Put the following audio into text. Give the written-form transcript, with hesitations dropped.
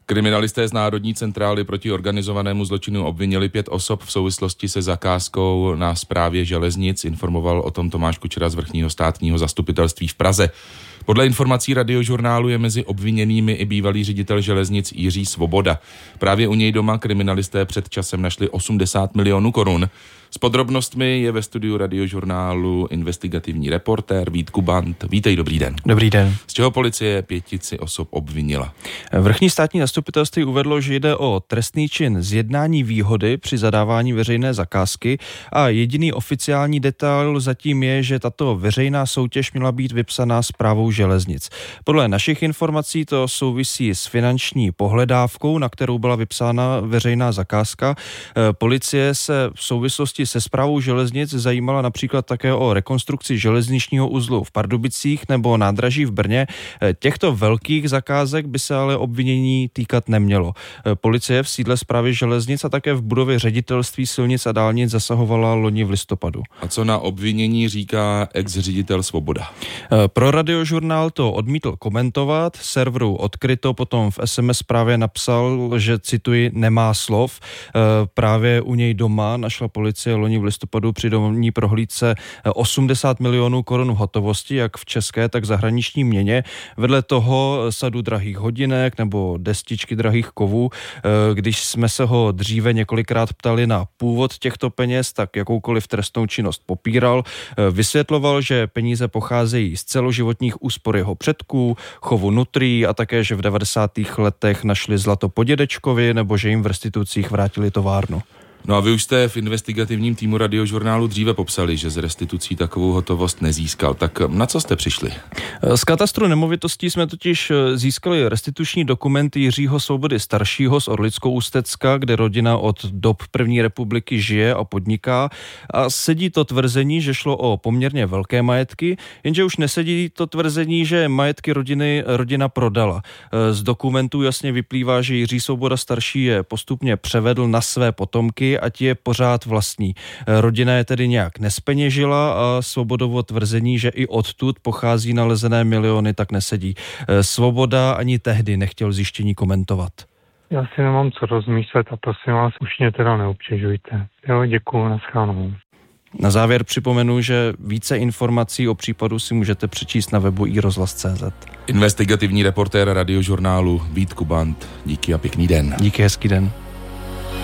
Kriminalisté z Národní centrály proti organizovanému zločinu obvinili 5 osob v souvislosti se zakázkou na správě železnic. Informoval o tom Tomáš Kučera z Vrchního státního zastupitelství v Praze. Podle informací Radiožurnálu je mezi obviněnými i bývalý ředitel železnic Jiří Svoboda. Právě u něj doma kriminalisté před časem našli 80 milionů korun. S podrobnostmi je ve studiu Radiožurnálu investigativní reportér Vít Kubant. Vítej, dobrý den. Dobrý den. Z čeho policie 5 osob obvinila? Vrchní státní zastupitelství uvedlo, že jde o trestný čin zjednání výhody při zadávání veřejné zakázky a jediný oficiální detail zatím je, že tato veřejná soutěž měla být vypsaná Správou železnic. Podle našich informací to souvisí s finanční pohledávkou, na kterou byla vypsána veřejná zakázka. Policie se v souvislosti se Správou železnic zajímala například také o rekonstrukci železničního uzlu v Pardubicích nebo nádraží v Brně. Těchto velkých zakázek by se ale obvinění týkat nemělo. Policie v sídle Správy železnic a také v budově ředitelství silnic a dálnic zasahovala loni v listopadu. A co na obvinění říká ex-ředitel Svoboda? Pro Radiožurnál to odmítl komentovat. Serveru Odkryto potom v SMS zprávě napsal, že cituji, nemá slov. Právě u něj doma našla policie loni v listopadu při domní prohlídce 80 milionů korun hotovosti, jak v české, tak zahraniční měně. Vedle toho sadu drahých hodinek nebo destičky drahých kovů. Když jsme se ho dříve několikrát ptali na původ těchto peněz, tak jakoukoliv trestnou činnost popíral. Vysvětloval, že peníze pocházejí z celoživotních úspor jeho předků, chovu nutrí a také, že v 90. letech našli zlato po dědečkovi nebo že jim v restitucích vrátili továrnu. No a vy už jste v investigativním týmu Radiožurnálu dříve popsali, že z restitucí takovou hotovost nezískal. Tak na co jste přišli? Z katastru nemovitostí jsme totiž získali restituční dokumenty Jiřího Svobody staršího z Orlicko-Ústecka, kde rodina od dob první republiky žije a podniká. A sedí to tvrzení, že šlo o poměrně velké majetky, jenže už nesedí to tvrzení, že majetky rodina prodala. Z dokumentů jasně vyplývá, že Jiří Svoboda starší je postupně převedl na své potomky a ti je pořád vlastní. Rodina je tedy nějak nespeněžila a Svobodovo tvrzení, že i odtud pochází nalezené miliony, tak nesedí. Svoboda ani tehdy nechtěl zjištění komentovat. Já si nemám co rozmýšlet a prosím vás, už mě teda neobtěžujte. Jo, děkuju, naschledanou. Na závěr připomenu, že více informací o případu si můžete přečíst na webu iRozhlas.cz. Investigativní reportér Radiožurnálu Vít Kubant. Díky a pěkný den. Díky, hezký den.